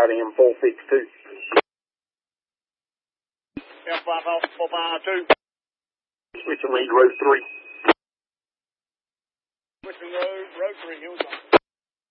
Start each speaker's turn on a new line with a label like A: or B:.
A: Adding 462.
B: Yeah, 452.
A: Switch and lead road 3.
B: Switching road 3, Hillside.